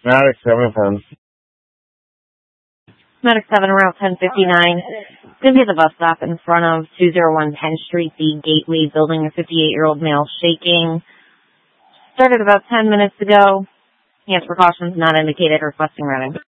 Medic 7 from. Medic 7, Route 1059. Going to be at the bus stop in front of 201 Penn Street, the Gateway building. A 58-year-old male shaking. Started about 10 minutes ago. He has precautions not indicated, requesting routing.